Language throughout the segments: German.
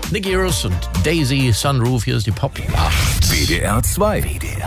Nick Heroes und Daisy Sunroof, hier ist die Pop 8. WDR 2.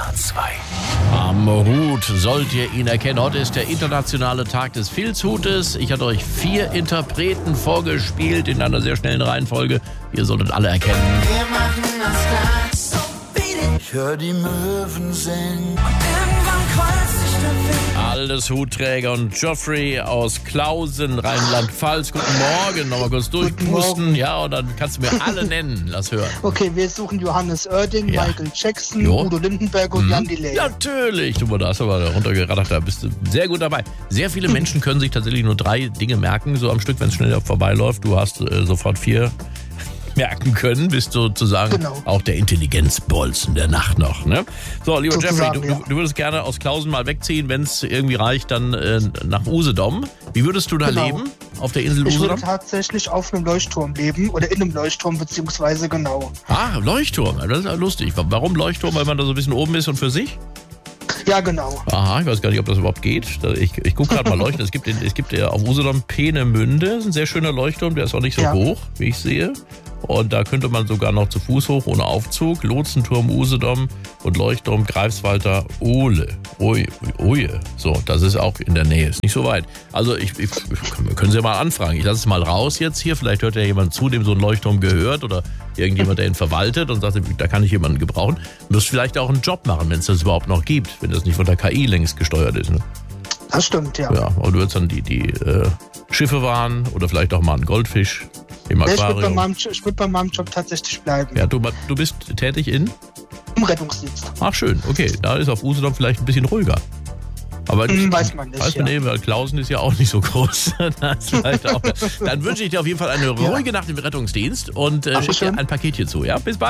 Am Hut sollt ihr ihn erkennen. Heute ist der internationale Tag des Filzhutes. Ich hatte euch 4 Interpreten vorgespielt in einer sehr schnellen Reihenfolge. Ihr solltet alle erkennen. Wir machen das Glas so bitte. Ich hör die Möwen singen. Und irgendwann kreuzt sich der Wind. Alles Hutträger und Geoffrey aus Klausen, Rheinland-Pfalz. Guten Morgen, nochmal kurz durchpusten. Ja, und dann kannst du mir alle nennen. Lass hören. Okay, wir suchen Johannes Oerding, Ja. Michael Jackson, Jo. Udo Lindenberg und Jan Delay. Natürlich. Du, da hast du aber runtergerattert, da bist du sehr gut dabei. Sehr viele Menschen können sich tatsächlich nur 3 Dinge merken, so am Stück, wenn es schnell vorbeiläuft. Du hast sofort 4 merken können, bist sozusagen Genau. auch der Intelligenzbolzen der Nacht noch. Ne? So, lieber Sozusagen, Geoffrey, du würdest gerne aus Klausen mal wegziehen, wenn es irgendwie reicht, dann nach Usedom. Wie würdest du da Genau. leben, auf der Insel Ich würde Usedom? tatsächlich auf einem Leuchtturm leben oder in einem Leuchtturm beziehungsweise genau. Ah, Leuchtturm, das ist ja lustig. Warum Leuchtturm? Weil man da so ein bisschen oben ist und für sich? Ja, genau. Aha, ich weiß gar nicht, ob das überhaupt geht. Ich gucke gerade mal Leuchten. Es gibt ja auf Usedom Peenemünde, das ist ein sehr schöner Leuchtturm, der ist auch nicht so Ja. hoch, wie ich sehe. Und da könnte man sogar noch zu Fuß hoch, ohne Aufzug. Lotsenturm Usedom und Leuchtturm Greifswalder Ohle. Oje. So, das ist auch in der Nähe, ist nicht so weit. Also wir können Sie ja mal anfragen. Ich lasse es mal raus jetzt hier. Vielleicht hört ja jemand zu, dem so ein Leuchtturm gehört oder irgendjemand, der ihn verwaltet und sagt, da kann ich jemanden gebrauchen. Müsst vielleicht auch einen Job machen, wenn es das überhaupt noch gibt, wenn das nicht von der KI längst gesteuert ist. Ne? Das stimmt, ja. Ja, aber du würdest dann die Schiffe wahren oder vielleicht auch mal einen Goldfisch im Ja, ich würde Aquarium. bei meinem Job tatsächlich bleiben. Ja, du bist tätig in? Im Rettungsdienst. Ach schön, okay. Da ist auf Usedom vielleicht ein bisschen ruhiger. Aber Weiß man nicht, Weiß man ja. nicht, weil Klausen ist ja auch nicht so groß. Das ist vielleicht auch, dann wünsche ich dir auf jeden Fall eine ruhige Nacht im Rettungsdienst und schicke dir Dankeschön. ein Paketchen zu. Ja, bis bald.